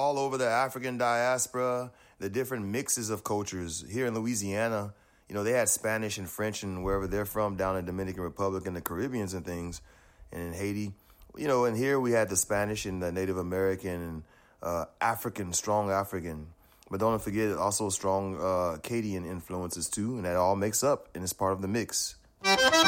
all over the African diaspora, the different mixes of cultures. Here in Louisiana, they had Spanish and French and wherever they're from, down in Dominican Republic and the Caribbeans and things, and in Haiti. And here we had the Spanish and the Native American and African, strong African. But don't forget, also strong Acadian influences too, and that all makes up and is part of the mix.